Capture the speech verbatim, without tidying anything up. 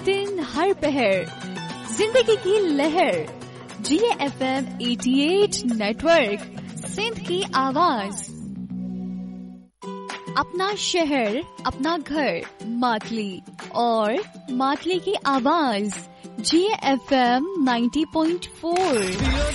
दिन हर पहर जिंदगी की लहर। जी एफ एम अठासी नेटवर्क, सिंध की आवाज। अपना शहर, अपना घर, मातली और मातली की आवाज। जी एफ एम नब्बे पॉइंट चार।